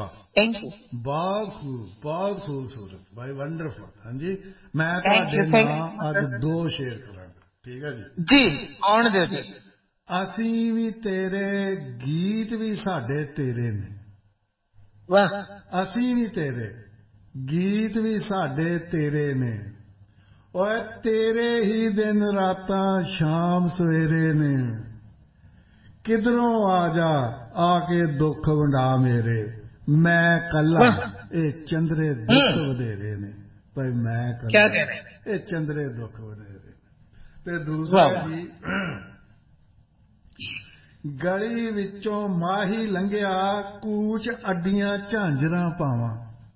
बहुत खूबसूरत भाई, वंडरफुल। हाँ जी, मैं तुहाडे नाम अज 2 शेर करांगा, ठीक है जी? आउण दिओ जी। असीं भी तेरे, गीत भी साडे तेरे ने। वाह। असीं भी तेरे, गीत भी साडे तेरे ने। ओए तेरे ही दिन रातां शाम सवेरे ने। किधरों आ जा आके दुख वंडा मेरे, मैं कला ए चंद्रे दुख वधेरे ने। भाई मैं कला ए चंद्रे दुख वधेरे। ते दूसरा जी, गली विचों माही लंघिया, कूच अड्डियां झांजरां पावां।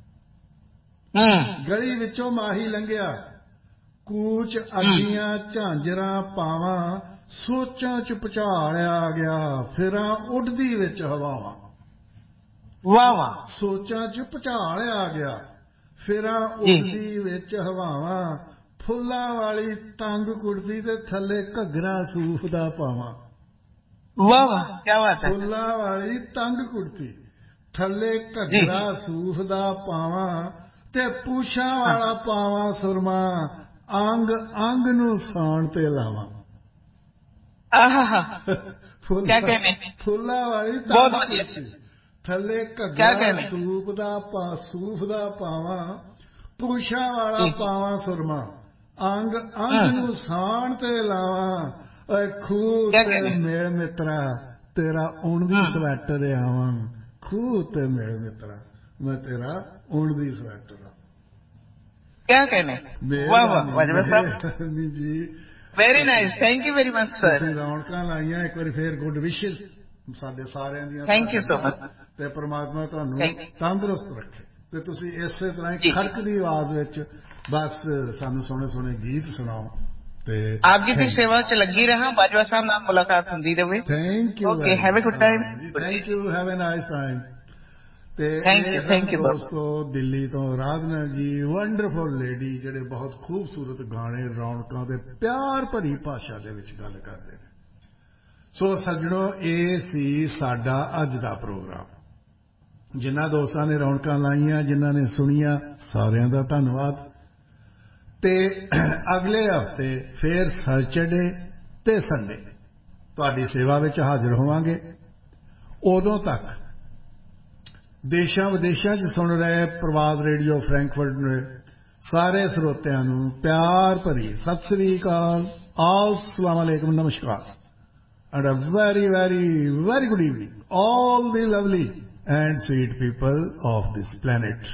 गली विचों माही लंघिया, कूच अड्डियां झांजरां पावां। सोचां च भुचालिया गया, फिरां उडदी विच हवावां। वाह। सोचां च भुचालिया गया, फिरां उडदी विच हवावां। फुल्लां वाली तंग कुड़ती ते थल्ले घग्गरा सूफ दा पावां। वाह, क्या बात है। फुल्लां वाली तंग कुड़ती, थल्ले घग्गरा सूफ दा पावां। ते पूछां वाला पावां सुरमा, अंग अंग नूं साण ते लावां। फुल्लां वाली तंग कुड़ती, थल्ले घग्गरा सूफ दा पावां। पूछां वाला पावां सुरमा, अंग अंग नूं साण ते लावां। खूह ते मेल मित्रा, तेरा उण दी स्वैटर आवां। खूह ते मेल मित्रा, मैं तेरा उण दी स्वैटर आ। क्या कहने। वाह जी, very nice, thank you very much sir. ਤੁਸੀਂ ਰੌਣਕਾਂ ਲਾਈਆਂ ਇੱਕ ਵਾਰੀ ਫੇਰ ਗੁੱਡ ਵਿਸ਼ੇਸ ਸਾਡੇ ਸਾਰਿਆਂ ਦੀਆਂ। Thank you so much. ਤੇ ਪ੍ਰਮਾਤਮਾ ਤੁਹਾਨੂੰ ਤੰਦਰੁਸਤ ਰੱਖੇ ਤੇ ਤੁਸੀਂ ਇਸੇ ਤਰ੍ਹਾਂ ਹੀ ਖੜਕਦੀ ਆਵਾਜ਼ ਵਿੱਚ ਬਸ ਸਾਨੂੰ ਸੋਹਣੇ ਸੋਹਣੇ ਗੀਤ ਸੁਣਾਓ। ਤੇ ਆਪ ਜੀ ਦੀ ਸੇਵਾ ਚ ਲੱਗੀ ਰਹਾ। ਬਾਜਵਾ ਸਾਹਿਬ ਨਾਲ ਮੁਲਾਕਾਤ ਹੁੰਦੀ ਰਹੇ। Thank you. Okay, have a good time. Thank you, have a nice time. ਤੇ ਥੈਂਕ ਯੂ ਦੋਸਤੋ, ਦਿੱਲੀ ਤੋਂ ਰਾਧਨਾ ਜੀ, ਵੰਡਰਫੁਲ ਲੇਡੀ, ਜਿਹੜੇ ਬਹੁਤ ਖੂਬਸੂਰਤ ਗਾਣੇ, ਰੌਣਕਾਂ ਦੇ ਪਿਆਰ ਭਰੀ ਭਾਸ਼ਾ ਦੇ ਵਿੱਚ ਗੱਲ ਕਰਦੇ ਨੇ। ਸੋ ਸੱਜਣੋ, ਇਹ ਸੀ ਸਾਡਾ ਅੱਜ ਦਾ ਪ੍ਰੋਗਰਾਮ। ਜਿਨ੍ਹਾਂ ਦੋਸਤਾਂ ਨੇ ਰੌਣਕਾਂ ਲਾਈਆਂ, ਜਿਨ੍ਹਾਂ ਨੇ ਸੁਣੀਆਂ, ਸਾਰਿਆਂ ਦਾ ਧੰਨਵਾਦ। ਤੇ ਅਗਲੇ ਹਫ਼ਤੇ ਫੇਰ ਸੈਚਰਡੇ ਤੇ ਸੰਡੇ ਤੁਹਾਡੀ ਸੇਵਾ ਵਿੱਚ ਹਾਜ਼ਰ ਹੋਵਾਂਗੇ। ਉਦੋਂ ਤੱਕ ਦੇਸ਼ਾਂ ਵਿਦੇਸ਼ਾਂ 'ਚ ਸੁਣ ਰਹੇ ਪ੍ਰਵਾਦ ਰੇਡੀਓ ਫਰੈਂਕਫਰਟ ਦੇ ਸਾਰੇ ਸਰੋਤਿਆਂ ਨੂੰ ਪਿਆਰ ਭਰੀ ਸਤਿ ਸ੍ਰੀ ਅਕਾਲ। अस्सलाम वालेकुम, नमस्कार, and a very, very, very good evening, all the lovely and sweet people of this planet.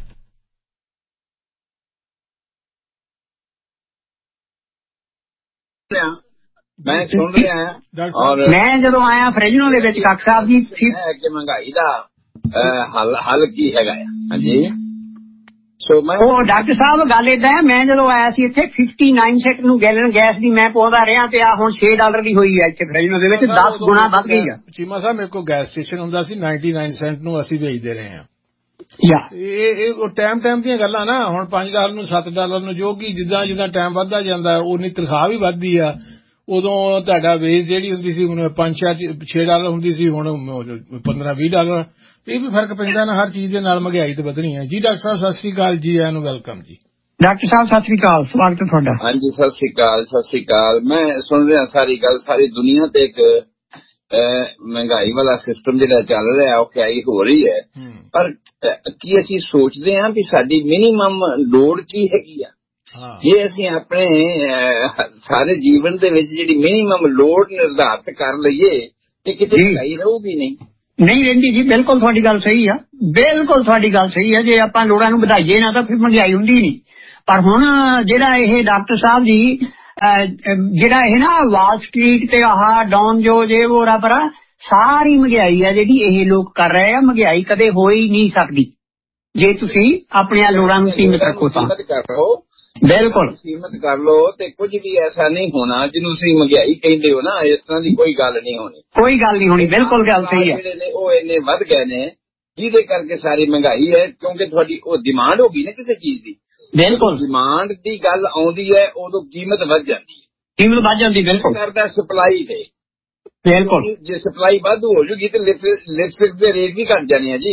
मैं सुन रहा और मैं ਜਦੋਂ ਆਇਆ ਫ੍ਰਿਜਨੋ ਦੇ ਵਿੱਚ ਕਾਕ ਸਾਹਿਬ ਜੀ ਕਿ ਮਹਿੰਗਾਈ ਦਾ ਹੱਲ ਕੀ ਹੈਗਾ। ਹਾਂਜੀ, ਸੋ ਮੈਂ ਉਹ ਡਾਕਟਰ ਸਾਹਿਬ ਗੱਲ ਏਦਾਂ ਹੈ, ਮੈਂ ਜਦੋਂ ਆਇਆ ਸੀ ਇੱਥੇ 59 ਸੈਂਟ ਨੂੰ ਗੈਲਨ ਗੈਸ ਦੀ ਮੈਂ ਪਾਉਂਦਾ ਰਿਹਾ ਤੇ ਆ ਹੁਣ $6 ਦੀ ਹੋਈ ਹੈ ਇੱਥੇ ਫ੍ਰਿਜਨੋ ਦੇ ਵਿੱਚ, 10 ਗੁਣਾ ਵੱਧ ਗਈ ਆ। ਚੀਮਾ ਸਾਹਿਬ, ਮੇਰੇ ਕੋਲ ਗੈਸ ਸਟੇਸ਼ਨ ਹੁੰਦਾ ਸੀ, 99 ਸੈਂਟ ਨੂੰ ਅਸੀਂ ਵੇਚਦੇ ਰਹੇ ਹਾਂ। ਇਹ ਟਾਈਮ ਦੀਆਂ ਗੱਲਾਂ ਨਾ। ਹੁਣ $5 ਨੂੰ $7 ਨੂੰ, ਜੋ ਕਿ ਜਿੱਦਾਂ ਜਿੱਦਾਂ ਟਾਈਮ ਵੱਧਦਾ ਜਾਂਦਾ ਉਨੀ ਤਨਖਾਹ ਵੀ ਵੱਧਦੀ ਆ। ਉਦੋਂ ਤੁਹਾਡਾ ਵੇਜ ਜਿਹੜੀ ਹੁੰਦੀ ਸੀ ਹੁਣ $6 ਹੁੰਦੀ ਸੀ, ਹੁਣ $15-20। ਇਹ ਵੀ ਫਰਕ ਪੈਂਦਾ ਨਾ, ਹਰ ਚੀਜ਼ ਦੇ ਨਾਲ ਮਹਿੰਗਾਈ ਤੇ ਵਧਣੀ ਹੈ। ਜੀ ਡਾਕਟਰ ਸਾਹਿਬ ਸਤਿ ਸ੍ਰੀ ਅਕਾਲ ਜੀ, ਆਇਆਂ ਨੂੰ ਵੈਲਕਮ ਜੀ। ਡਾਕਟਰ ਸਾਹਿਬ ਸਤਿ ਸ੍ਰੀ ਅਕਾਲ, ਸਵਾਗਤ ਹੈ ਤੁਹਾਡਾ। ਹਾਂਜੀ, ਸਤਿ ਸ੍ਰੀ ਅਕਾਲ, ਸਤਿ ਸ੍ਰੀ ਅਕਾਲ। ਮੈਂ ਸੁਣ ਰਿਹਾ ਸਾਰੀ ਗੱਲ, ਸਾਰੀ ਦੁਨੀਆ ਤੇ ਇੱਕ ਮਹਿੰਗਾਈ ਵਾਲਾ ਸਿਸਟਮ ਜਿਹੜਾ ਚੱਲ ਰਿਹਾ, ਉਹ ਕਿਆਈ ਹੋ ਰਹੀ ਹੈ। ਪਰ ਕੀ ਅਸੀਂ ਸੋਚਦੇ ਹਾਂ ਵੀ ਸਾਡੀ ਮਿਨੀਮਮ ਲੋੜ ਕੀ ਹੈਗੀ ਆ? ਜੇ ਅਸੀਂ ਆਪਣੇ ਸਾਰੇ ਜੀਵਨ ਦੇ ਵਿੱਚ ਜਿਹੜੀ ਮਿਨੀਮਮ ਲੋੜ ਨਿਰਧਾਰਿਤ ਕਰ ਲਈਏ ਤੇ ਕਿਤੇ ਮਹਿੰਗਾਈ ਰਹੂਗੀ ਨਹੀਂ ਰਹਿੰਦੀ ਜੀ। ਬਿਲਕੁਲ ਤੁਹਾਡੀ ਗੱਲ ਸਹੀ ਆ, ਬਿਲਕੁਲ ਤੁਹਾਡੀ ਗੱਲ ਸਹੀ ਆ। ਜੇ ਆਪਾਂ ਲੋੜਾਂ ਨੂੰ ਵਧਾਈਏ ਨਾ ਤਾਂ ਫਿਰ ਮਹਿੰਗਾਈ ਹੁੰਦੀ ਨਹੀਂ। ਪਰ ਹੁਣ ਜਿਹੜਾ ਇਹ ਡਾਕਟਰ ਸਾਹਿਬ ਜੀ, ਜਿਹੜਾ ਇਹ ਨਾ ਵਾਲ ਸਟਰੀਟ ਤੇ ਆਹ ਡਾਊਨ ਜੋ ਜੇ ਉਹ ਰਾਪਰਾ ਸਾਰੀ ਮਹਿੰਗਾਈ ਆ ਜਿਹੜੀ ਇਹ ਲੋਕ ਕਰ ਰਹੇ ਆ। ਮਹਿੰਗਾਈ ਕਦੇ ਹੋ ਹੀ ਨਹੀਂ ਸਕਦੀ ਜੇ ਤੁਸੀਂ ਆਪਣੀਆਂ ਲੋੜਾਂ ਨੂੰ ਸੀਮਿਤ ਰੱਖੋ ਤਾਂ। ਬਿਲਕੁਲ ਸੀਮਤ ਕਰ ਲੋ ਤੇ ਕੁਝ ਵੀ ਐਸਾ ਨਹੀਂ ਹੋਣਾ ਜਿਹਨੂੰ ਤੁਸੀਂ ਮਹਿੰਗਾਈ ਕਹਿੰਦੇ ਹੋ ਨਾ, ਇਸ ਤਰ੍ਹਾਂ ਦੀ ਕੋਈ ਗੱਲ ਨਹੀਂ ਹੋਣੀ, ਕੋਈ ਗੱਲ ਨਹੀਂ ਹੋਣੀ। ਬਿਲਕੁਲ ਗੱਲ ਸਹੀ ਹੈ। ਜਿਹੜੇ ਨੇ ਉਹ ਇੰਨੇ ਵੱਧ ਗਏ ਨੇ ਜਿਹਦੇ ਕਰਕੇ ਸਾਰੀ ਮਹਿੰਗਾਈ ਹੈ, ਕਿਉਂਕਿ ਤੁਹਾਡੀ ਉਹ ਡਿਮਾਂਡ ਹੋ ਗਈ ਨਾ ਕਿਸੇ ਚੀਜ਼ ਦੀ। ਬਿਲਕੁਲ ਡਿਮਾਂਡ ਦੀ ਗੱਲ ਆਉਂਦੀ ਹੈ ਉਦੋਂ ਕੀਮਤ ਵੱਧ ਜਾਂਦੀ ਹੈ। ਕੀਮਤ ਵੱਧ ਜਾਂਦੀ ਬਿਲਕੁਲ ਕਰਦਾ ਸਪਲਾਈ ਤੇ। ਬਿਲਕੁਲ ਜੇ ਸਪਲਾਈ ਵਾਧੂ ਹੋ ਜੂਗੀ ਤੇ ਲਿਪਸਟਿਕ ਦੇ ਰੇਟ ਵੀ ਘਟ ਜਾਣੇ ਆ ਜੀ।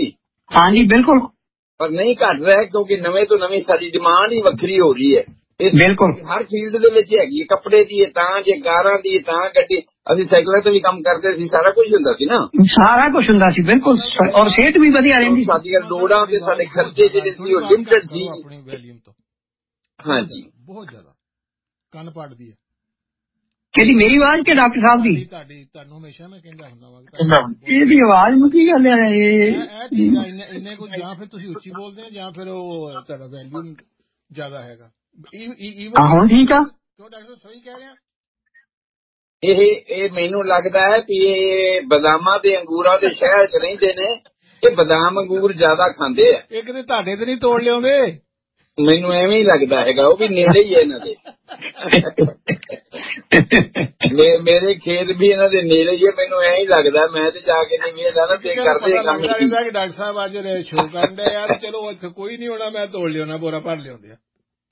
ਹਾਂਜੀ ਬਿਲਕੁਲ, ਪਰ ਨਹੀਂ ਘਟ ਰਿਹਾ ਕਿਉਂਕਿ ਨਵੇਂ ਤੋਂ ਨਵੀਂ ਸਾਡੀ ਡਿਮਾਂਡ ਹੀ ਵੱਖਰੀ ਹੋ ਰਹੀ ਹੈ। ਬਿਲਕੁਲ ਹਰ ਫੀਲਡ ਦੇ ਵਿੱਚ ਹੈਗੀ, ਕੱਪੜੇ ਦੀ ਤਾਂ ਜੇ ਕਾਰਾਂ ਦੀ ਤਾਂ ਗੱਡੀ, ਅਸੀਂ ਸਾਈਕਲਾਂ ਤੇ ਵੀ ਕੰਮ ਕਰਦੇ ਸੀ, ਸਾਰਾ ਕੁਝ ਹੁੰਦਾ ਸੀ ਨਾ, ਸਾਰਾ ਕੁਝ ਹੁੰਦਾ ਸੀ ਬਿਲਕੁਲ, ਔਰ ਸਿਹਤ ਵੀ ਵਧੀਆ ਰਹਿੰਦੀ ਸੀ। ਸਾਡੀਆਂ ਲੋੜਾਂ ਤੇ ਸਾਡੇ ਖਰਚੇ ਜਿਹੜੇ ਸੀ ਉਹ ਲਿਮਟਿਡ ਸੀ। ਆਪਣੀ ਵੈਲਿਊਮ ਤੋਂ ਹਾਂਜੀ ਬਹੁਤ ਜ਼ਿਆਦਾ ਕੰਨ ਪੜਦੀ ਹੈ। ਕਿਹਦੀ, ਮੇਰੀ ਆਵਾਜ਼ ਕਿ ਡਾਕਟਰ ਸਾਹਿਬ ਦੀ? ਤੁਹਾਨੂੰ ਹਮੇਸ਼ਾ ਮੈਂ ਕਹਿੰਦਾ ਹੁੰਦਾ ਵਾ ਇਹਦੀ ਆਵਾਜ਼ ਨੂੰ ਕੀ ਗੱਲ ਹੈ ਇਹ ਠੀਕ ਆ, ਇੰਨੇ ਕੁਝ ਜਾਂ ਫਿਰ ਤੁਸੀਂ ਉੱਚੀ ਬੋਲਦੇ ਹੋ ਜਾਂ ਫਿਰ ਉਹ ਤੁਹਾਡਾ ਵੈਲਿਊਮ ਜ਼ਿਆਦਾ ਹੈਗਾ। ਹੁਣ ਠੀਕ ਆ? ਕਿਉਂ ਡਾਕਟਰ ਸਹੀ ਕਹਿ ਰਿਹਾ? ਇਹ ਮੈਨੂੰ ਲੱਗਦਾ ਹੈ ਕਿ ਇਹ ਬਦਾਮਾਂ ਤੇ ਅੰਗੂਰਾਂ ਦੇ ਸ਼ਹਿਰ 'ਚ ਰਹਿੰਦੇ ਨੇ, ਇਹ ਬਦਾਮ ਅੰਗੂਰ ਜ਼ਿਆਦਾ ਖਾਂਦੇ ਆ। ਇੱਕ ਤੇ ਤੁਹਾਡੇ ਤੇ ਨਹੀਂ ਤੋੜ ਲਿਆਉਂਦੇ, ਮੈਨੂੰ ਐਵੇਂ ਹੀ ਲੱਗਦਾ ਹੈਗਾ, ਉਹ ਵੀ ਨੇੜੇ ਹੀ ਹੈ ਇਹਨਾਂ ਦੇ। ਮੇਰੇ ਖੇਤ ਵੀ ਇਹਨਾਂ ਦੇ ਨੇੜੇ ਹੀ ਹੈ, ਮੈਨੂੰ ਐਂ ਹੀ ਲੱਗਦਾ। ਮੈਂ ਤੇ ਜਾ ਕੇ ਨਹੀਂ ਵੇਖਦਾ ਨਾ ਤੇ ਕਰਦੇ ਕੰਮ ਕਿ ਡਾਕਟਰ ਸਾਹਿਬ ਅੱਜ ਸ਼ੋਅ ਕਰਨ ਦੇ ਯਾਰ, ਚਲੋ ਇੱਥੇ ਕੋਈ ਨਹੀਂ ਹੋਣਾ, ਮੈਂ ਤੋੜ ਲਿਆਉਣਾ, ਬੋਰਾ ਭਰ ਲਿਆਉਂਦੇ ਆ।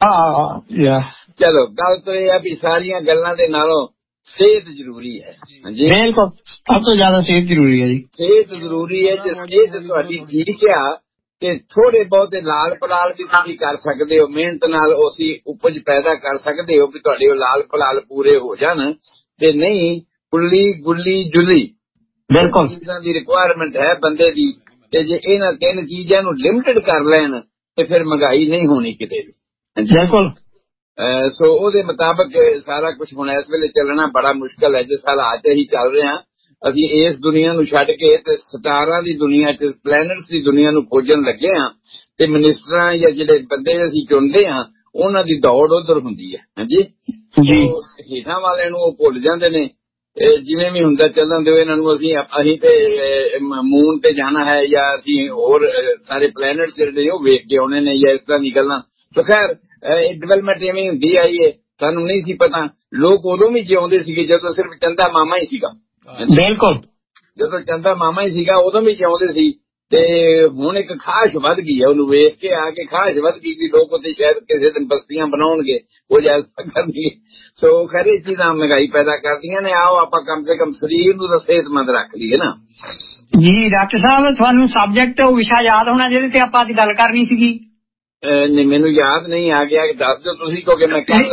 ਚਲੋ ਗੱਲ ਤਾਂ ਇਹ ਆ ਵੀ ਸਾਰੀਆਂ ਗੱਲਾਂ ਦੇ ਨਾਲੋਂ ਸਿਹਤ ਜ਼ਰੂਰੀ ਹੈ। ਹਾਂਜੀ ਬਿਲਕੁਲ, ਸਭ ਤੋਂ ਜ਼ਿਆਦਾ ਸਿਹਤ ਜ਼ਰੂਰੀ ਹੈ ਜੀ। ਸਿਹਤ ਜ਼ਰੂਰੀ ਹੈ। ਜੇ ਸਿਹਤ ਤੁਹਾਡੀ ਠੀਕ ਆ ਤੇ ਥੋੜੇ ਬਹੁਤੇ ਲਾਲ ਪਲਾਲ ਵੀ ਤੁਸੀਂ ਕਰ ਸਕਦੇ ਹੋ, ਮਿਹਨਤ ਨਾਲ ਉਸੀ ਉਪਜ ਪੈਦਾ ਕਰ ਸਕਦੇ ਹੋ ਵੀ ਤੁਹਾਡੇ ਉਹ ਲਾਲ ਪਲਾਲ ਪੂਰੇ ਹੋ ਜਾਣ। ਤੇ ਨਹੀਂ ਗੁੱਲੀ ਗੁੱਲੀ ਜੁਲੀ ਬਿਲਕੁਲ ਚੀਜ਼ਾਂ ਦੀ ਰਿਕੁਆਇਰਮੈਂਟ ਹੈ ਬੰਦੇ ਦੀ, ਤੇ ਜੇ ਇਹਨਾਂ ਤਿੰਨ ਚੀਜ਼ਾਂ ਨੂੰ ਲਿਮਟਿਡ ਕਰ ਲੈਣ ਤੇ ਫਿਰ ਮਹਿੰਗਾਈ ਨਹੀਂ ਹੋਣੀ ਕਿਤੇ ਵੀ। ਬਿਲਕੁਲ। ਸੋ ਉਹਦੇ ਮੁਤਾਬਕ ਸਾਰਾ ਕੁਝ ਹੁਣ ਇਸ ਵੇਲੇ ਚੱਲਣਾ ਬੜਾ ਮੁਸ਼ਕਲ ਹੈ। ਜਿਸ ਹਾਲਾਤ ਅਸੀਂ ਚੱਲ ਰਹੇ ਹਾਂ, ਅਸੀਂ ਇਸ ਦੁਨੀਆ ਨੂੰ ਛੱਡ ਕੇ ਤੇ ਸਟਾਰਾਂ ਦੀ ਦੁਨੀਆ 'ਚ, ਪਲੈਨਟਸ ਦੀ ਦੁਨੀਆ ਨੂੰ ਖੋਜਣ ਲੱਗੇ ਹਾਂ, ਤੇ ਮਿਨਿਸਟਰਾਂ ਜਾਂ ਜਿਹੜੇ ਬੰਦੇ ਅਸੀਂ ਚੁਣਦੇ ਹਾਂ ਉਹਨਾਂ ਦੀ ਦੌੜ ਉਧਰ ਹੁੰਦੀ ਹੈ। ਹਾਂਜੀ ਜੀ, ਹੇਠਾਂ ਵਾਲਿਆਂ ਨੂੰ ਉਹ ਭੁੱਲ ਜਾਂਦੇ ਨੇ। ਜਿਵੇਂ ਵੀ ਹੁੰਦਾ ਚੱਲਣ ਦਿਓ ਇਹਨਾਂ ਨੂੰ, ਅਸੀਂ ਤੇ ਮੂਨ ਤੇ ਜਾਣਾ ਹੈ ਜਾਂ ਅਸੀਂ ਹੋਰ ਸਾਰੇ ਪਲੈਨਟਸ ਜਿਹੜੇ ਉਹ ਵੇਖ ਕੇ ਆਉਣੇ ਨੇ ਜਾਂ ਇਸ ਤਰ੍ਹਾਂ ਦੀ ਗੱਲਾਂ। ਤਾਂ ਖੈਰ ਇਹ ਡਿਵੈਲਪਮੈਂਟ ਐਵੇਂ ਹੁੰਦੀ ਆਈ ਹੈ, ਸਾਨੂੰ ਨਹੀਂ ਸੀ ਪਤਾ। ਲੋਕ ਉਦੋਂ ਵੀ ਜਿਉਂਦੇ ਸੀਗੇ ਜਦੋਂ ਸਿਰਫ ਚੰਦਾ ਮਾਮਾ ਹੀ ਸੀਗਾ। ਬਿਲਕੁਲ, ਜਦੋਂ ਚੰਦਾ ਮਾਮਾ ਹੀ ਸੀਗਾ ਉਦੋਂ ਵੀ ਜਿਉਂਦੇ ਸੀ। ਤੇ ਹੁਣ ਇੱਕ ਖਾਸ਼ ਵੱਧ ਗਈ ਹੈ, ਉਹਨੂੰ ਵੇਖ ਕੇ ਆ ਕੇ ਖਾਸ਼ ਵੱਧ ਗਈ ਵੀ ਲੋਕ ਉੱਥੇ ਸ਼ਾਇਦ ਕਿਸੇ ਦਿਨ ਬਸਤੀਆਂ ਬਣਾਉਣਗੇ, ਉਹ ਐਸਾ ਕਰਨਗੇ। ਸੋ ਖੈਰ ਇਹ ਚੀਜ਼ਾਂ ਮਹਿੰਗਾਈ ਪੈਦਾ ਕਰਦੀਆਂ ਨੇ। ਆਓ ਆਪਾਂ ਕਮ ਸੇ ਕਮ ਸਰੀਰ ਨੂੰ ਤਾਂ ਸਿਹਤਮੰਦ ਰੱਖ ਲਈਏ ਨਾ ਜੀ। ਡਾਕਟਰ ਸਾਹਿਬ ਤੁਹਾਨੂੰ ਸਬਜੈਕਟ ਵਿਸ਼ਾ ਯਾਦ ਹੋਣਾ ਜਿਹਦੇ ਤੇ ਆਪਾਂ ਅੱਜ ਗੱਲ ਕਰਨੀ ਸੀਗੀ? ਨਹੀਂ ਮੈਨੂੰ ਯਾਦ ਨਹੀਂ ਆ ਗਿਆ, ਦੱਸ ਦਿਓ ਤੁਸੀਂ, ਕਿਉਂਕਿ ਮੈਂ ਕੱਲ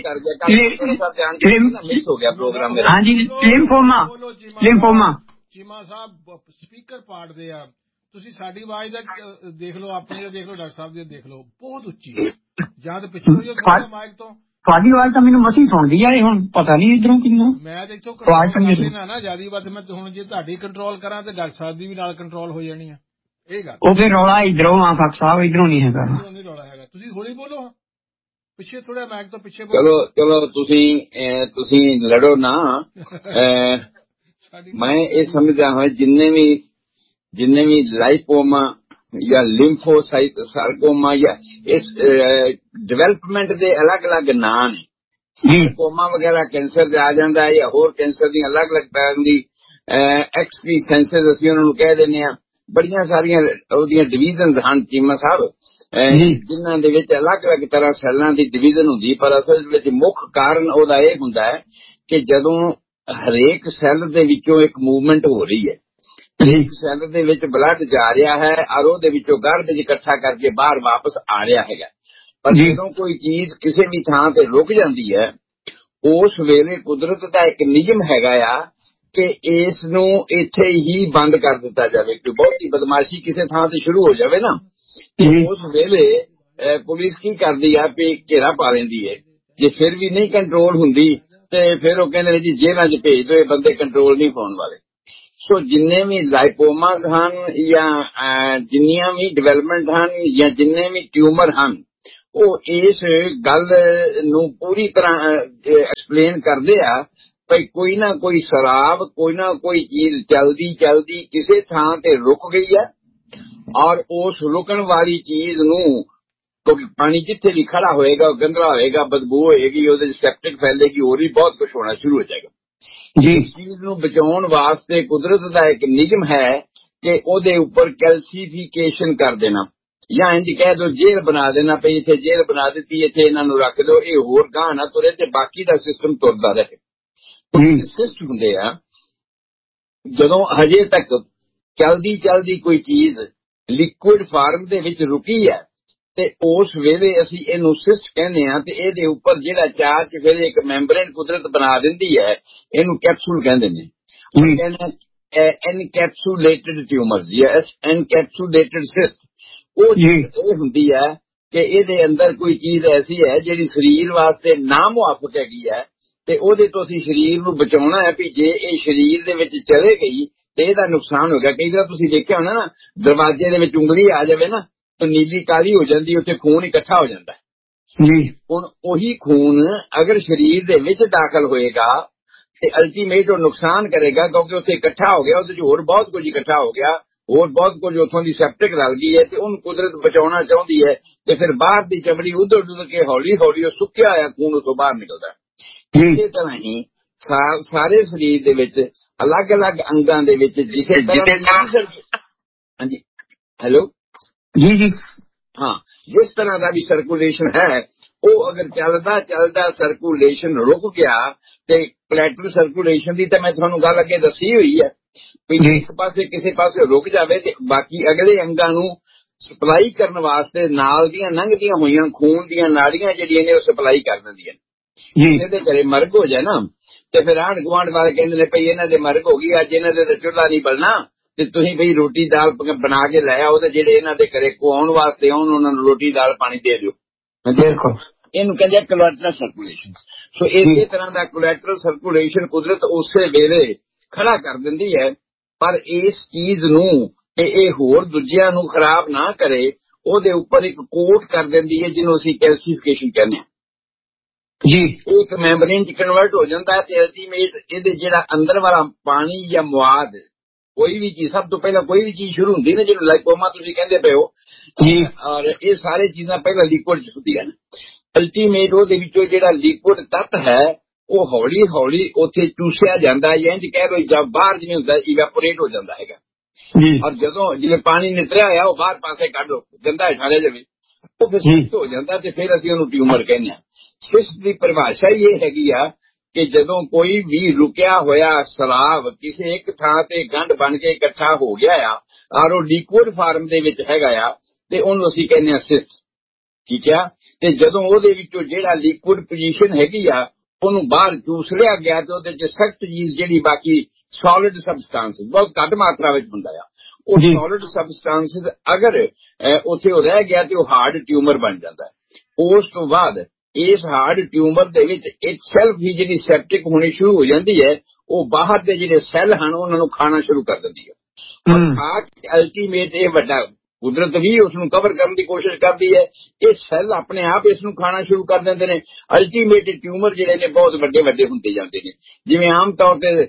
ਮਿਸ ਹੋ ਗਿਆ ਪ੍ਰੋਗਰਾਮ ਮੇਰਾ। ਹਾਂਜੀ, ਲਿੰਫੋਮਾ ਚੀਮਾ ਸਾਹਿਬ ਸਪੀਕਰ ਪਾੜਦੇ ਆ, ਤੁਸੀਂ ਸਾਡੀ ਆਵਾਜ਼ ਦਾ ਦੇਖ ਲਓ, ਆਪਣੀ ਦਾ ਦੇਖ ਲਓ, ਡਾਕਟਰ ਸਾਹਿਬ ਦੀ ਦੇਖ ਲਓ, ਬਹੁਤ ਉੱਚੀ ਹੈ। ਜਾਂ ਤਾਂ ਪਿੱਛੇ ਹੋ ਜਾਓ ਥੋੜਾ ਮਾਈਕ ਤੋਂ। ਤੁਹਾਡੀ ਆਵਾਜ਼ ਤਾਂ ਮੈਨੂੰ ਮਸੀਂ ਸੁਣਦੀ ਆ, ਹੁਣ ਪਤਾ ਨਹੀਂ ਇਧਰੋਂ ਕਿੰਨਾ। ਮੈਂ ਤੇ ਇੱਥੋਂ ਕੰਟਰੋਲ ਕਰ ਲੈਣਾ ਨਾ ਜਿਆਦੀ ਵੱਧ। ਮੈਂ ਹੁਣ ਜੇ ਤੁਹਾਡੀ ਕੰਟਰੋਲ ਕਰਾਂ ਤੇ ਡਾਕਟਰ ਸਾਹਿਬ ਦੀ ਵੀ ਨਾਲ ਕੰਟਰੋਲ ਹੋ ਜਾਣੀ ਆ। ਇਹ ਗੱਲ ਉਹ ਫਿਰ ਰੌਲਾ ਇਧਰੋਂ ਆ ਫੱਕ ਸਾਹਿਬ, ਇਧਰੋਂ ਨਹੀਂ ਹੈਗਾ। ਨਹੀਂ ਰੌਲਾ ਹੈਗਾ, ਤੁਸੀਂ ਹੌਲੀ ਬੋਲੋ, ਪਿੱਛੇ ਥੋੜਾ ਮਾਈਕ ਤੋਂ ਪਿੱਛੇ ਬੋਲੋ। ਚਲੋ ਤੁਸੀਂ ਲੜੋ ਨਾ। ਮੈਂ ਇਹ ਸਮਝਦਾ ਹਾਂ ਜਿੰਨੇ ਵੀ ਲਾਈਪੋਮਾ ਜਾਂ ਲਿੰਫੋਸਾਈਟ ਸਾਰਕੋਮਾ ਜਾਂ ਇਸ ਡਿਵੈਲਪਮੈਂਟ ਦੇ ਅਲੱਗ-ਅਲੱਗ ਨਾਂ ਨੇ। ਸਾਰਕੋਮਾ ਵਗੈਰਾ ਕੈਂਸਰ ਆ ਜਾਂਦਾ ਹੈ, ਜਾਂ ਹੋਰ ਕੈਂਸਰ ਦੀਆਂ ਅਲੱਗ-ਅਲੱਗ ਤਰ੍ਹਾਂ ਦੀ ਐਕਸਪੀਸੈਂਸਿਸ ਅਸੀਂ ਉਹਨਾਂ ਨੂੰ ਕਹਿ ਦਿੰਦੇ ਹਾਂ। ਬੜੀਆਂ ਸਾਰੀਆਂ ਉਹਦੀਆਂ ਡਿਵੀਜ਼ਨਸ ਹਨ ਚੀਮਾ ਸਾਹਿਬ, ਜਿਨ੍ਹਾਂ ਦੇ ਵਿੱਚ ਅਲੱਗ-ਅਲੱਗ ਤਰ੍ਹਾਂ ਸੈੱਲਾਂ ਦੀ ਡਿਵੀਜ਼ਨ ਹੁੰਦੀ। ਪਰ ਅਸਲ ਵਿੱਚ ਮੁੱਖ ਕਾਰਨ ਉਹਦਾ ਇਹ ਹੁੰਦਾ ਹੈ ਕਿ ਜਦੋਂ ਹਰੇਕ ਸੈੱਲ ਦੇ ਵਿੱਚੋਂ ਇੱਕ ਮੂਵਮੈਂਟ ਹੋ ਰਹੀ ਹੈ, ਹਰੇਕ ਸੈੱਲ ਦੇ ਵਿੱਚ ਬਲੱਡ ਜਾ ਰਿਹਾ ਹੈ ਔਰ ਉਹਦੇ ਵਿੱਚੋਂ ਗਾਰਬੇਜ ਇਕੱਠਾ ਕਰਕੇ ਬਾਹਰ ਵਾਪਸ ਆ ਰਿਹਾ ਹੈਗਾ। ਪਰ ਜਦੋਂ ਕੋਈ ਚੀਜ਼ ਕਿਸੇ ਵੀ ਥਾਂ ਤੇ ਰੁਕ ਜਾਂਦੀ ਹੈ, ਉਸ ਵੇਲੇ ਕੁਦਰਤ ਦਾ ਇੱਕ ਨਿਯਮ ਹੈਗਾ ਆ ਕਿ ਇਸ ਨੂੰ ਇੱਥੇ ਹੀ ਬੰਦ ਕਰ ਦਿੱਤਾ ਜਾਵੇ। ਕਿ ਬਹੁਤੀ ਬਦਮਾਸ਼ੀ ਕਿਸੇ ਥਾਂ ਤੇ ਸ਼ੁਰੂ ਹੋ ਜਾਵੇ ਨਾ, ਤੇ ਉਸ ਵੇਲੇ ਪੁਲਿਸ ਕੀ ਕਰਦੀ ਆ ਵੀ ਘੇਰਾ ਪਾ ਲੈਂਦੀ ਹੈ। ਜੇ ਫਿਰ ਵੀ ਨਹੀਂ ਕੰਟਰੋਲ ਹੁੰਦੀ ਤੇ ਫਿਰ ਉਹ ਕਹਿੰਦੇ ਨੇ ਜੀ ਜੇਲ੍ਹਾਂ 'ਚ ਭੇਜ ਦਿਓ, ਇਹ ਬੰਦੇ ਕੰਟਰੋਲ ਨਹੀਂ ਹੋਣ ਵਾਲੇ। ਸੋ ਜਿੰਨੇ ਵੀ ਲਾਈਪੋਮਾਸ ਹਨ ਜਾਂ ਜਿੰਨੀਆਂ ਵੀ ਡਿਵੈਲਪਮੈਂਟ ਹਨ ਜਾਂ ਜਿੰਨੇ ਵੀ ਟਿਊਮਰ ਹਨ, ਉਹ ਇਸ ਗੱਲ ਨੂੰ ਪੂਰੀ ਤਰ੍ਹਾਂ ਐਕਸਪਲੇਨ ਕਰਦੇ ਆ ਭਈ ਕੋਈ ਨਾ ਕੋਈ ਸ਼ਰਾਬ, ਕੋਈ ਨਾ ਕੋਈ ਚੀਜ਼ ਚਲਦੀ ਕਿਸੇ ਥਾਂ ਤੇ ਰੁਕ ਗਈ ਹੈ ਔਰ ਉਸ ਰੁਕਣ ਵਾਲੀ ਚੀਜ਼ ਨੂੰ, ਕਿਉਂਕਿ ਪਾਣੀ ਜਿੱਥੇ ਵੀ ਖੜਾ ਹੋਏਗਾ ਉਹ ਗੰਦਲਾ ਹੋਏਗਾ, ਬਦਬੂ ਹੋਏਗੀ, ਉਹਦੇ 'ਚ ਸੈਪਟਿਕ ਫੈਲੇਗੀ, ਹੋਰ ਵੀ ਬਹੁਤ ਕੁਝ ਹੋਣਾ ਸ਼ੁਰੂ ਹੋ ਜਾਏਗਾ। ਇਸ ਚੀਜ਼ ਨੂੰ ਬਚਾਉਣ ਵਾਸਤੇ ਕੁਦਰਤ ਦਾ ਇੱਕ ਨਿਯਮ ਹੈ ਕਿ ਉਹਦੇ ਉੱਪਰ ਕੈਲਸੀਫਿਕੇਸ਼ਨ ਕਰ ਦੇਣਾ, ਜਾਂ ਇੰਜ ਕਹਿ ਦੋ ਜੇਲ੍ਹ ਬਣਾ ਦੇਣਾ। ਪਈ ਇੱਥੇ ਜੇਲ੍ਹ ਬਣਾ ਦਿੱਤੀ, ਇੱਥੇ ਇਹਨਾਂ ਨੂੰ ਰੱਖ ਦਿਓ, ਇਹ ਹੋਰ ਗਾਂ ਨਾ ਤੁਰੇ ਤੇ ਬਾਕੀ ਦਾ ਸਿਸਟਮ ਤੁਰਦਾ ਰਹੇ। ਸਿਸਟਮ ਹੁੰਦੇ ਆ ਜਦੋਂ ਹਜੇ ਤੱਕ ਚਲਦੀ ਕੋਈ ਚੀਜ਼ ਲਿਕੁਇਡ ਫਾਰਮ ਦੇ ਵਿੱਚ ਰੁਕੀ ਹੈ ਤੇ ਉਸ ਵੇਲੇ ਅਸੀਂ ਇਹਨੂੰ ਸਿਸਟ ਕਹਿੰਦੇ ਆ ਤੇ ਇਹਦੇ ਉੱਪਰ ਜਿਹੜਾ ਚਾਰਜ ਫਿਰ ਇੱਕ ਮੈਂਬਰੇਨ ਕੁਦਰਤ ਬਣਾ ਦਿੰਦੀ ਹੈ, ਇਹਨੂੰ ਕੈਪਸੂਲ ਕਹਿੰਦੇ ਨੇ। ਐਨਕੈਪਸੂਲੇਟਡ ਟਿਊਮਰਸ ਜਾਂ ਐਨਕੈਪਸੂਲੇਟਡ ਸਿਸਟ ਉਹ ਇਹ ਹੁੰਦੀ ਹੈ ਕਿ ਇਹਦੇ ਅੰਦਰ ਕੋਈ ਚੀਜ਼ ਐਸੀ ਹੈ ਜਿਹੜੀ ਸਰੀਰ ਵਾਸਤੇ ਨਾਮੁਆਫਕ ਹੈਗੀ ਹੈ ਤੇ ਉਹਦੇ ਤੋਂ ਅਸੀਂ ਸਰੀਰ ਨੂੰ ਬਚਾਉਣਾ ਹੈ ਵੀ ਜੇ ਇਹ ਸਰੀਰ ਦੇ ਵਿੱਚ ਚਲੇ ਗਈ ਤੇ ਇਹਦਾ ਨੁਕਸਾਨ ਹੋ ਗਿਆ। ਕਈ ਵਾਰ ਤੁਸੀਂ ਦੇਖਿਆ ਹੋਣਾ ਨਾ, ਦਰਵਾਜ਼ੇ ਦੇ ਵਿੱਚ ਉਂਗਲੀ ਆ ਜਾਵੇ ਨਾ ਤਾਂ ਨੀਲੀ ਕਾਲੀ ਹੋ ਜਾਂਦੀ, ਉੱਥੇ ਖੂਨ ਇਕੱਠਾ ਹੋ ਜਾਂਦਾ ਜੀ। ਹੁਣ ਉਹੀ ਖੂਨ ਅਗਰ ਸਰੀਰ ਦੇ ਵਿੱਚ ਦਾਖਲ ਹੋਏਗਾ ਤੇ ਅਲਟੀਮੇਟ ਉਹ ਨੁਕਸਾਨ ਕਰੇਗਾ, ਕਿਉਂਕਿ ਉੱਥੇ ਇਕੱਠਾ ਹੋ ਗਿਆ, ਉਹਦੇ ਚ ਹੋਰ ਬਹੁਤ ਕੁਝ ਇਕੱਠਾ ਹੋ ਗਿਆ, ਹੋਰ ਬਹੁਤ ਕੁਝ ਉੱਥੋਂ ਦੀ ਸੈਪਟਿਕ ਰਲ ਗਈ ਹੈ ਤੇ ਉਹਨੂੰ ਕੁਦਰਤ ਬਚਾਉਣਾ ਚਾਹੁੰਦੀ ਹੈ ਤੇ ਫਿਰ ਬਾਹਰ ਦੀ ਚਮੜੀ ਉਧੜ ਕੇ ਹੌਲੀ ਹੌਲੀ ਉਹ ਸੁੱਕਿਆ ਹੋਇਆ ਖੂਨ ਉਤੋਂ ਬਾਹਰ ਨਿਕਲਦਾ। ਇਸੇ ਤਰ੍ਹਾਂ ਹੀ ਸਾਰੇ ਸਰੀਰ ਦੇ ਵਿੱਚ ਅਲੱਗ-ਅਲੱਗ ਅੰਗਾਂ ਦੇ ਵਿੱਚ ਜਿਸੇ ਤਰ੍ਹਾਂ ਹਾਂਜੀ ਹੈਲੋ ਜੀ ਹਾਂ ਜਿਸ ਤਰ੍ਹਾਂ ਦਾ ਵੀ ਸਰਕੂਲੇਸ਼ਨ ਹੈ ਉਹ ਅਗਰ ਚੱਲਦਾ ਸਰਕੂਲੇਸ਼ਨ ਰੁਕ ਗਿਆ ਤੇ ਕਲੈਕਟਿਵ ਸਰਕੂਲੇਸ਼ਨ ਦੀ ਤਾਂ ਮੈਂ ਤੁਹਾਨੂੰ ਗੱਲ ਅੱਗੇ ਦੱਸੀ ਹੋਈ ਹੈ ਵੀ ਇੱਕ ਪਾਸੇ ਕਿਸੇ ਪਾਸੇ ਰੁਕ ਜਾਵੇ ਤੇ ਬਾਕੀ ਅਗਲੇ ਅੰਗਾਂ ਨੂੰ ਸਪਲਾਈ ਕਰਨ ਵਾਸਤੇ ਨਾਲ ਦੀਆਂ ਲੰਘਦੀਆਂ ਹੋਈਆਂ ਖੂਨ ਦੀਆਂ ਨਾੜੀਆਂ ਜਿਹੜੀਆਂ ਨੇ ਉਹ ਸਪਲਾਈ ਕਰ ਦਿੰਦੀਆਂ ਜੀ। ਇਹਦੇ ਘਰੇ ਮਰਗ ਹੋ ਜਾਏ ਨਾ ਤੇ ਫਿਰ ਆਂਢ ਗੁਆਂਢ ਵਾਲੇ ਕਹਿੰਦੇ ਨੇ ਭਈ ਇਹਨਾਂ ਦੇ ਮਰਗ ਹੋ ਗਈ, ਅੱਜ ਇਹਨਾਂ ਦੇ ਚੁੱਲ੍ਹਾ ਨਹੀਂ ਬਲਣਾ ਤੇ ਤੁਸੀਂ ਬਈ ਰੋਟੀ ਦਾਲ ਬਣਾ ਕੇ ਲੈ ਆਓ ਤੇ ਜਿਹੜੇ ਇਹਨਾਂ ਦੇ ਘਰੇ ਆਉਣ ਵਾਸਤੇ ਆਉਣ ਉਹਨਾਂ ਨੂੰ ਰੋਟੀ ਦਾਲ ਪਾਣੀ ਦੇ ਦਿਓ। ਇਹਨੂੰ ਕਹਿੰਦੇ ਕੋਲੈਟਰਲ ਸਰਕੂਲੇਸ਼ਨ। ਸੋ ਇਸੇ ਤਰ੍ਹਾਂ ਦਾ ਕੋਲੈਟਰਲ ਸਰਕੂਲੇਸ਼ਨ ਕੁਦਰਤ ਉਸੇ ਵੇਲੇ ਖੜਾ ਕਰ ਦਿੰਦੀ ਹੈ, ਪਰ ਇਸ ਚੀਜ਼ ਨੂੰ ਇਹ ਹੋਰ ਦੂਜਿਆਂ ਨੂੰ ਖਰਾਬ ਨਾ ਕਰੇ ਉਹਦੇ ਉੱਪਰ ਇੱਕ ਕੋਟ ਕਰ ਦਿੰਦੀ ਹੈ ਜਿਹਨੂੰ ਅਸੀਂ ਕੈਲਸੀਫਿਕੇਸ਼ਨ ਕਹਿੰਦੇ ਹਾਂ ਜੀ। ਇੱਕ ਮੈਂਬਰੇਨ ਚ ਕਨਵਰਟ ਹੋ ਜਾਂਦਾ ਹੈ ਤੇ ਅਲਟੀਮੇਟ ਇਹਦੇ ਜਿਹੜਾ ਅੰਦਰ ਵਾਲਾ ਪਾਣੀ ਜਾਂ ਮੁਆਦ ਕੋਈ ਵੀ ਚੀਜ਼, ਸਭ ਤੋਂ ਪਹਿਲਾਂ ਕੋਈ ਵੀ ਚੀਜ਼ ਸ਼ੁਰੂ ਹੁੰਦੀ ਨਾ ਜਿਹਨੂੰ ਲਾਈਕੋਮਾ ਤੁਸੀਂ ਕਹਿੰਦੇ ਪਏ ਹੋ ਜੀ, ਔਰ ਇਹ ਸਾਰੇ ਚੀਜ਼ਾਂ ਪਹਿਲਾਂ ਲਿਕੁਇਡ ਚ ਹੁੰਦੀਆਂ ਨੇ। ਅਲਟੀਮੇਟ ਉਹਦੇ ਵਿੱਚੋਂ ਜਿਹੜਾ ਲਿਕੁਇਡ ਤੱਤ ਹੈ ਉਹ ਹੌਲੀ ਹੌਲੀ ਉੱਥੇ ਚੂਸਿਆ ਜਾਂਦਾ ਹੈ, ਇੰਜ ਕਹਿ ਲੋ ਜਾਂ ਬਾਹਰ ਜਿਵੇਂ ਹੁੰਦਾ ਇਵੈਪੋਰੇਟ ਹੋ ਜਾਂਦਾ ਹੈਗਾ। ਔਰ ਜਦੋਂ ਜਿਵੇਂ ਪਾਣੀ ਨਿਤਰਿਆ ਹੋਇਆ ਉਹ ਬਾਹਰ ਪਾਸੇ ਕੱਢ ਲੋ, ਗੰਦਾ ਠਾਲੇ ਜਾਵੇ, ਉਹ ਫਿਰ ਸਿਸਟ ਹੋ ਜਾਂਦਾ ਤੇ ਫਿਰ ਅਸੀਂ ਉਹਨੂੰ ਟਿਊਮਰ ਕਹਿੰਦੇ ਹਾਂ। ਸਿਸਟ ਦੀ ਪਰਿਭਾਸ਼ਾ ਹੀ ਇਹ ਹੈਗੀ ਆ ਕਿ ਜਦੋਂ ਕੋਈ ਵੀ ਰੁਕਿਆ ਹੋਇਆ ਸਲਾਬ ਕਿਸੇ ਇੱਕ ਥਾਂ ਤੇ ਗੰਢ ਬਣ ਕੇ ਇਕੱਠਾ ਹੋ ਗਿਆ ਆ ਔਰ ਉਹ ਲਿਕੁਇਡ ਫਾਰਮ ਦੇ ਵਿੱਚ ਹੈਗਾ ਆ ਤੇ ਉਹਨੂੰ ਅਸੀਂ ਕਹਿੰਦੇ ਹਾਂ ਸਿਸਟ, ਠੀਕ ਆ। ਤੇ ਜਦੋਂ ਉਹਦੇ ਵਿੱਚੋਂ ਜਿਹੜਾ ਲਿਕੁਇਡ ਪੋਜੀਸ਼ਨ ਹੈਗੀ ਆ ਉਹਨੂੰ ਬਾਹਰ ਚੂਸ ਲਿਆ ਗਿਆ ਤੇ ਉਹਦੇ ਚ ਸਖਤ ਚੀਜ਼ ਜਿਹੜੀ ਬਾਕੀ ਸੋਲਿਡ ਸਬਸਟੈਂਸ ਬਹੁਤ ਘੱਟ ਮਾਤਰਾ ਵਿੱਚ ਹੁੰਦਾ ਆ, ਉਹ ਸੋਲਿਡ ਸਬਸਟੈਂਸ ਅਗਰ ਉੱਥੇ ਉਹ ਰਹਿ ਗਿਆ ਤੇ ਉਹ ਹਾਰਡ ਟਿਊਮਰ ਬਣ ਜਾਂਦਾ ਹੈ। ਉਸ ਤੋਂ ਬਾਅਦ ਇਸ ਹਾਰਡ ਟਿਊਮਰ ਦੇ ਵਿੱਚ ਇਟਸੈਲਫ ਹੀ ਜਿਹੜੀ ਸੈਪਟਿਕ ਹੋਣੀ ਸ਼ੁਰੂ ਹੋ ਜਾਂਦੀ ਹੈ, ਉਹ ਬਾਹਰ ਦੇ ਜਿਹੜੇ ਸੈੱਲ ਹਨ ਉਹਨਾਂ ਨੂੰ ਖਾਣਾ ਸ਼ੁਰੂ ਕਰ ਦਿੰਦੀ ਹੈ ਔਰ ਖਾ ਕੇ ਅਲਟੀਮੇਟ ਇਹ ਵੱਡਾ ਕੁਦਰਤ ਵੀ ਉਸ ਨੂੰ ਕਵਰ ਕਰਨ ਦੀ ਕੋਸ਼ਿਸ਼ ਕਰਦੀ ਹੈ, ਇਹ ਸੈੱਲ ਆਪਣੇ ਆਪ ਇਸ ਨੂੰ ਖਾਣਾ ਸ਼ੁਰੂ ਕਰ ਦਿੰਦੇ ਨੇ। ਅਲਟੀਮੇਟ ਟਿਊਮਰ ਜਿਹੜੇ ਨੇ ਬਹੁਤ ਵੱਡੇ ਵੱਡੇ ਹੁੰਦੇ ਜਾਂਦੇ ਨੇ। ਜਿਵੇਂ ਆਮ ਤੌਰ ਤੇ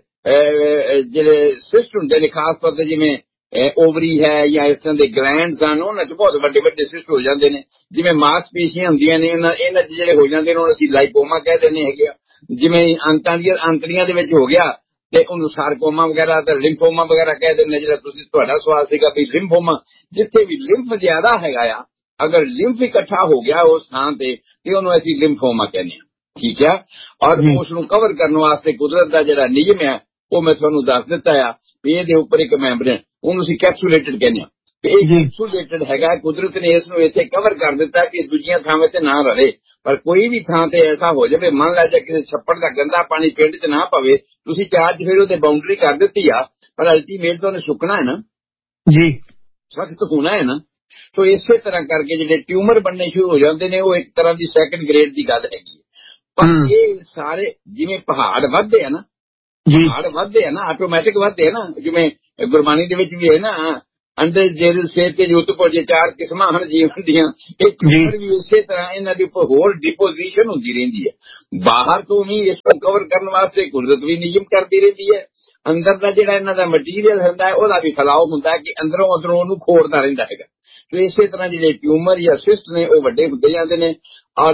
ਜਿਹੜੇ ਸਿਸਟ ਹੁੰਦੇ ਨੇ ਖਾਸ ਤੌਰ ਤੇ ਜਿਵੇਂ ਓਵਰੀ ਹੈ ਜਾਂ ਇਸ ਤਰ੍ਹਾਂ ਦੇ ਗਲੈਂਡਸ ਹਨ ਉਹਨਾਂ ਚ ਬਹੁਤ ਵੱਡੇ ਵੱਡੇ ਸਿਸਟ ਹੋ ਜਾਂਦੇ ਨੇ। ਜਿਵੇਂ ਮਾਸਪੇਸ਼ੀਆਂ ਹੁੰਦੀਆਂ ਨੇ ਇਹਨਾਂ ਚ ਜਿਹੜੇ ਹੋ ਜਾਂਦੇ ਨੇ ਅਸੀਂ ਲਾਈਪੋਮਾ ਕਹਿ ਦਿੰਦੇ ਹੈਗੇ ਆ। ਜਿਵੇਂ ਅੰਤੜੀਆਂ ਦੇ ਵਿੱਚ ਹੋ ਗਿਆ ਤੇ ਉਹਨੂੰ ਸਾਰਕੋਮਾ ਵਗੈਰਾ ਤੇ ਲਿੰਫੋਮਾ ਵਗੈਰਾ ਕਹਿ ਦਿੰਦੇ। ਜਿਹੜਾ ਤੁਸੀਂ ਤੁਹਾਡਾ ਸਵਾਲ ਸੀਗਾ ਵੀ ਲਿੰਫੋਮਾ, ਜਿੱਥੇ ਵੀ ਲਿੰਫ ਜ਼ਿਆਦਾ ਹੈਗਾ ਆ, ਅਗਰ ਲਿੰਫ ਇਕੱਠਾ ਹੋ ਗਿਆ ਉਸ ਥਾਂ ਤੇ ਉਹਨੂੰ ਅਸੀਂ ਲਿੰਫੋਮਾ ਕਹਿੰਦੇ ਹਾਂ, ਠੀਕ ਆ। ਔਰ ਉਸ ਨੂੰ ਕਵਰ ਕਰਨ ਵਾਸਤੇ ਕੁਦਰਤ ਦਾ ਜਿਹੜਾ ਨਿਯਮ ਹੈ ਉਹ ਮੈਂ ਤੁਹਾਨੂੰ ਦੱਸ ਦਿੱਤਾ ਆ ਵੀ ਇਹਦੇ ਉੱਪਰ ਇੱਕ ਮੈਂਬਰੇਨ, ਉਹਨੂੰ ਅਸੀਂ ਕੈਪਸੂਲੇਟਡ ਕਹਿੰਦੇ ਹਾਂ। ਇਹ ਕੈਪਸੂਲੇਟਡ ਹੈਗਾ, ਕੁਦਰਤ ਨੇ ਇਸ ਨੂੰ ਇੱਥੇ ਕਵਰ ਕਰ ਦਿੱਤਾ ਕਿ ਦੂਜੀਆਂ ਥਾਵਾਂ ਤੇ ਨਾ ਰਹੇ। ਪਰ ਕੋਈ ਵੀ ਥਾਂ ਤੇ ਐਸਾ ਹੋ ਜਾਵੇ, ਮੰਨ ਲਾ ਜੇ ਕਿਸੇ ਛੱਪੜ ਦਾ ਗੰਦਾ ਪਾਣੀ ਪਿੰਡ 'ਚ ਨਾ ਪਵੇ, ਤੁਸੀਂ ਚਾਰਜ ਫਿਰ ਉਹਦੇ ਬਾਉਂਡਰੀ ਕਰ ਦਿੱਤੀ ਆ, ਪਰ ਅਲਟੀਮੇਟ ਤਾਂ ਉਹਨੇ ਸੁੱਕਣਾ ਹੈ ਨਾ ਜੀ, ਸਖਤ ਹੋਣਾ ਹੈ ਨਾ। ਸੋ ਇਸੇ ਤਰ੍ਹਾਂ ਕਰਕੇ ਜਿਹੜੇ ਟਿਊਮਰ ਬਣਨੇ ਸ਼ੁਰੂ ਹੋ ਜਾਂਦੇ ਨੇ ਉਹ ਇੱਕ ਤਰ੍ਹਾਂ ਦੀ ਸੈਕੰਡ ਗ੍ਰੇਡ ਦੀ ਗੱਲ ਹੈਗੀ ਹੈ। ਪਰ ਇਹ ਸਾਰੇ ਜਿਵੇਂ ਪਹਾੜ ਵੱਧਦੇ ਆ ਨਾ, ਪਹਾੜ ਵੱਧਦੇ ਆ ਨਾ, ਆਟੋਮੈਟਿਕ ਵੱਧਦੇ ਆ ਨਾ। ਜਿਵੇਂ ਗੁਰਬਾਣੀ ਦੇ ਵਿੱਚ ਵੀ ਹੈ ਨਾ, ਅੰਡੇ ਜਿਹੜੇ ਸਿਹਤ ਤੇ ਜੁੱਤ ਪਹੁੰਚੇ 4 ਕਿਸਮਾਂ ਹਨ ਜੀਵਨ ਦੀਆਂ, ਇਹ ਟਿਊਮਰ ਵੀ ਇਸੇ ਤਰ੍ਹਾਂ ਇਹਨਾਂ ਦੇ ਉੱਪਰ ਹੋਰ ਡਿਪੋਜੀਸ਼ਨ ਹੁੰਦੀ ਰਹਿੰਦੀ ਹੈ। ਬਾਹਰ ਤੋਂ ਵੀ ਇਸ ਨੂੰ ਕਵਰ ਕਰਨ ਵਾਸਤੇ ਕੁਦਰਤ ਵੀ ਨਿਯਮ ਕਰਦੀ ਰਹਿੰਦੀ ਹੈ। ਅੰਦਰ ਦਾ ਜਿਹੜਾ ਇਹਨਾਂ ਦਾ ਮਟੀਰੀਅਲ ਹੁੰਦਾ ਹੈ ਉਹਦਾ ਵੀ ਫੈਲਾਅ ਹੁੰਦਾ ਹੈ ਕਿ ਅੰਦਰੋਂ ਉਹਨੂੰ ਖੋਰਦਾ ਰਹਿੰਦਾ ਹੈਗਾ। ਸੋ ਇਸੇ ਤਰ੍ਹਾਂ ਜਿਹੜੇ ਟਿਊਮਰ ਜਾਂ ਸਿਸਟ ਨੇ ਉਹ ਵੱਡੇ ਹੁੰਦੇ ਜਾਂਦੇ ਨੇ। ਔਰ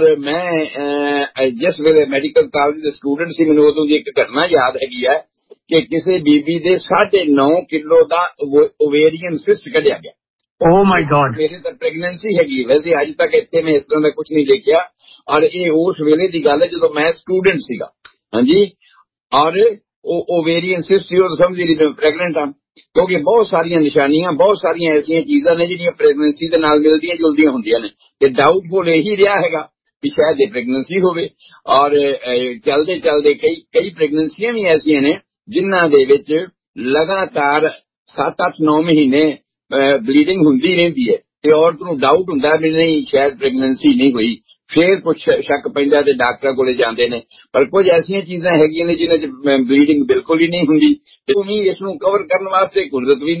ਮੈਂ ਜਿਸ ਵੇਲੇ ਮੈਡੀਕਲ ਕਾਲਜ ਦੇ ਸਟੂਡੈਂਟ ਸੀ, ਮੈਨੂੰ ਉਦੋਂ ਦੀ ਇੱਕ ਘਟਨਾ ਯਾਦ ਹੈਗੀ ਹੈ ਕਿ ਕਿਸੇ ਬੀਬੀ ਦੇ 9.5 ਕਿਲੋ ਦਾ ਓਵੇਰੀਅਨ ਸਿਸਟ ਕੱਢਿਆ ਗਿਆ। ਓ ਮਾਈ ਗॉड, ਮੇਰੇ ਤਾਂ ਪ੍ਰੈਗਨੈਂਸੀ ਹੈਗੀ। ਵੈਸੇ ਅੱਜ ਤੱਕ ਇੱਥੇ ਮੈਂ ਇਸ ਤਰ੍ਹਾਂ ਦਾ ਕੁਝ ਨਹੀਂ ਦੇਖਿਆ। ਔਰ ਇਹ ਉਸ ਵੇਲੇ ਦੀ ਗੱਲ ਹੈ ਜਦੋਂ ਮੈਂ ਸਟੂਡੈਂਟ ਸੀਗਾ। ਹਾਂਜੀ, ਔਰ ਉਹ ਓਵੇਰੀਅਨ ਸਿਸਟ ਸੀ, ਉਹ ਸਮਝ ਲਈ ਮੈਂ ਪ੍ਰੈਗਨੈਂਟ ਹਾਂ। ਕਿਉਂਕਿ ਬਹੁਤ ਸਾਰੀਆਂ ਨਿਸ਼ਾਨੀਆਂ, ਬਹੁਤ ਸਾਰੀਆਂ ਐਸੀਆਂ ਚੀਜ਼ਾਂ ਨੇ ਜਿਹੜੀਆਂ ਪ੍ਰੈਗਨੈਂਸੀ ਦੇ ਨਾਲ ਮਿਲਦੀਆਂ ਜੁਲਦੀਆਂ ਹੁੰਦੀਆਂ ਨੇ ਤੇ ਡਾਊਟਫੁਲ ਇਹੀ ਰਿਹਾ ਹੈਗਾ ਕਿ ਸ਼ਾਇਦ ਇਹ ਪ੍ਰੈਗਨੈਂਸੀ ਹੋਵੇ। ਔਰ ਚਲਦੇ ਚਲਦੇ ਕਈ ਪ੍ਰੈਗਨੈਂਸੀਆਂ ਵੀ ਐਸੀਆਂ ਨੇ ਜਿਨ੍ਹਾਂ ਦੇ ਵਿੱਚ ਲਗਾਤਾਰ 7-8-9 ਮਹੀਨੇ ਬਲੀਡਿੰਗ ਹੁੰਦੀ ਰਹਿੰਦੀ ਹੈ ਤੇ ਔਰਤ ਨੂੰ ਡਾਊਟ ਹੁੰਦਾ ਵੀ ਨਹੀਂ ਸ਼ਾਇਦ ਪ੍ਰੈਗਨੈਂਸੀ ਨਹੀਂ ਹੋਈ, ਫੇਰ ਕੁਝ ਸ਼ੱਕ ਪੈਂਦਾ ਤੇ ਡਾਕਟਰਾਂ ਕੋਲੇ ਜਾਂਦੇ ਨੇ। ਪਰ ਕੁਝ ਐਸੀਆਂ ਚੀਜ਼ਾਂ ਹੈਗੀਆਂ ਨੇ ਜਿਨ੍ਹਾਂ 'ਚ ਬਲੀਡਿੰਗ ਬਿਲਕੁਲ ਹੀ ਨਹੀਂ ਹੁੰਦੀ ਤੇ ਉਵੇਂ ਇਸ ਨੂੰ ਕਵਰ ਕਰਨ ਵਾਸਤੇ ਕੁਦਰਤ ਵੀ